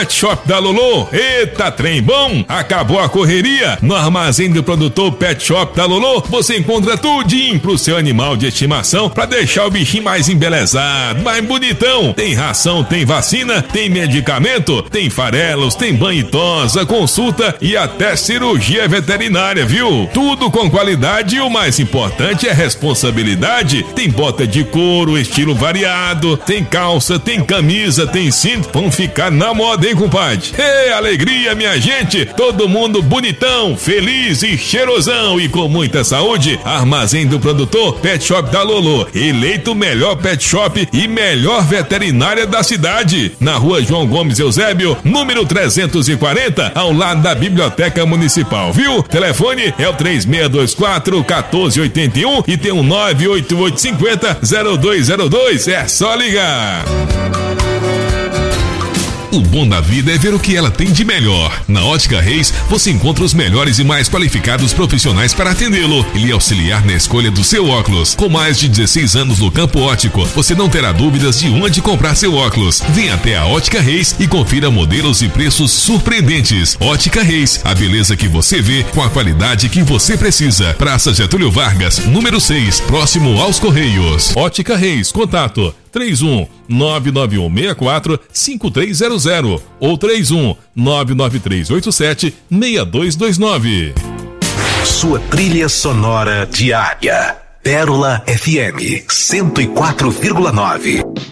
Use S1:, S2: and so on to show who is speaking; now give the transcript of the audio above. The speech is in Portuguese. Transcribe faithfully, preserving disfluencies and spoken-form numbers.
S1: Pet Shop da Lolô, eita trem bom, acabou a correria, no armazém do produtor Pet Shop da Lolô, você encontra tudinho pro seu animal de estimação, pra deixar o bichinho mais embelezado, mais bonitão, tem ração, tem vacina, tem medicamento, tem farelos, tem banho e tosa, consulta e até cirurgia veterinária, viu? Tudo com qualidade e o mais importante é responsabilidade, tem bota de couro, estilo variado, tem calça, tem camisa, tem cinto, vão ficar na moda, hein, compadre? Ê, alegria, minha gente! Todo mundo bonitão, feliz e cheirosão e com muita saúde. Armazém do produtor Pet Shop da Lolô, eleito melhor pet shop e melhor veterinária da cidade. Na rua João Gomes Eusébio, número trezentos e quarenta, ao lado da Biblioteca Municipal, viu? Telefone é o três seis dois quatro, um quatro oito um e tem um nove oito oito cinco zero dois zero dois. É só ligar. O bom da vida é ver o que ela tem de melhor. Na Ótica Reis, você encontra os melhores e mais qualificados profissionais para atendê-lo e lhe auxiliar na escolha do seu óculos. Com mais de dezesseis anos no campo óptico, você não terá dúvidas de onde comprar seu óculos. Venha até a Ótica Reis e confira modelos e preços surpreendentes. Ótica Reis, a beleza que você vê com a qualidade que você precisa. Praça Getúlio Vargas, número seis, próximo aos Correios. Ótica Reis, contato três um nove nove um seis quatro cinco três zero zero ou três um nove nove três oito sete seis dois dois nove.
S2: Sua trilha sonora diária. Pérola F M cento e quatro vírgula nove.